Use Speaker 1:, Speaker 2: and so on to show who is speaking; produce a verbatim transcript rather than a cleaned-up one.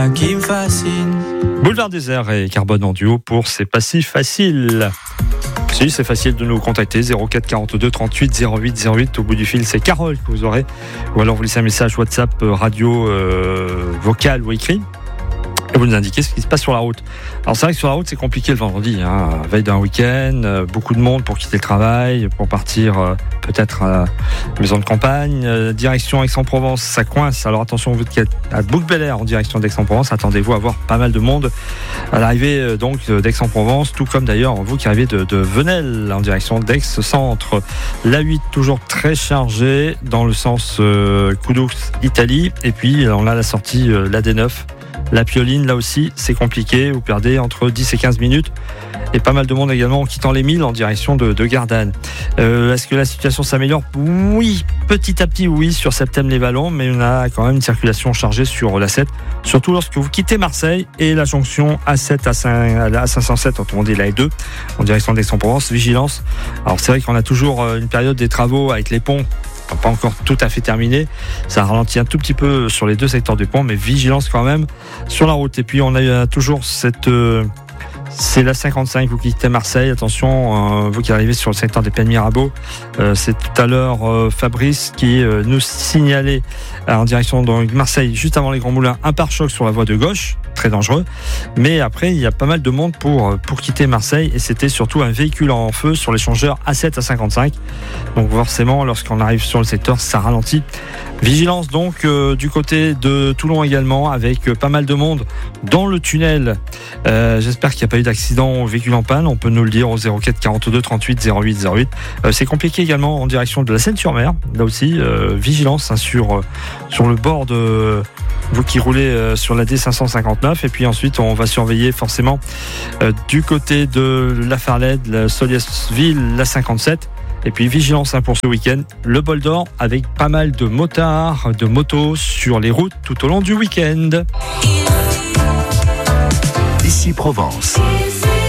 Speaker 1: qui me fascine.
Speaker 2: Boulevard Désert et Carbone en duo pour C'est pas si facile. Si, c'est facile de nous contacter, zéro quatre quarante-deux trente-huit zéro huit zéro huit. Au bout du fil, c'est Carole que vous aurez. Ou alors vous laissez un message WhatsApp, radio, euh, vocal ou écrit. Et vous nous indiquez ce qui se passe sur la route. Alors c'est vrai que sur la route c'est compliqué le vendredi, hein. Veille d'un week-end, euh, beaucoup de monde pour quitter le travail, pour partir euh, peut-être à la maison de campagne, euh, direction Aix-en-Provence, ça coince. Alors attention, vous êtes à Bouc-Bel-Air en direction d'Aix-en-Provence, attendez-vous à voir pas mal de monde à l'arrivée euh, donc d'Aix-en-Provence, tout comme d'ailleurs vous qui arrivez de, de Venelle en direction d'Aix-Centre. l'A huit toujours très chargée dans le sens euh, Coudous-Italie, et puis on a la sortie euh, l'A D neuf. La Pioline, là aussi, c'est compliqué. Vous perdez entre dix et quinze minutes. Et pas mal de monde également en quittant les milles en direction de, de Gardanne. Euh, est-ce que la situation s'améliore ? Oui, petit à petit, oui, sur Septem-les-Vallons. Mais on a quand même une circulation chargée sur l'A sept. Surtout lorsque vous quittez Marseille et la jonction A sept à cinq cent sept, autrement dit la A deux, en direction d'Aix-en-Provence. Vigilance. Alors c'est vrai qu'on a toujours une période des travaux avec les ponts. Pas encore tout à fait terminé, ça ralentit un tout petit peu sur les deux secteurs du pont, mais vigilance quand même sur la route. Et puis on a toujours cette euh, c'est la cinquante-cinq, vous quittez Marseille, attention, euh, vous qui arrivez sur le secteur des Pennes Mirabeau, euh, c'est tout à l'heure euh, Fabrice qui euh, nous signalait euh, en direction de Marseille, juste avant les Grands Moulins, un pare-choc sur la voie de gauche, très dangereux, mais après il y a pas mal de monde pour, pour quitter Marseille, et c'était surtout un véhicule en feu sur l'échangeur A sept à cinquante-cinq, donc forcément lorsqu'on arrive sur le secteur ça ralentit. Vigilance donc euh, du côté de Toulon également, avec euh, pas mal de monde dans le tunnel. Euh, j'espère qu'il n'y a pas eu d'accident véhicule en panne, on peut nous le dire au zéro quatre quarante-deux trente-huit zéro huit zéro huit. Euh, c'est compliqué également en direction de la Seine-sur-Mer, là aussi euh, vigilance hein, sur, euh, sur le bord de vous qui roulez euh, sur la D cinq cent cinquante-neuf, et puis ensuite on va surveiller forcément euh, du côté de la Farlède, la Soliasville, la cinquante-sept. Et puis vigilance hein, pour ce week-end, le bol d'or avec pas mal de motards, de motos sur les routes tout au long du week-end.
Speaker 3: Ici Provence.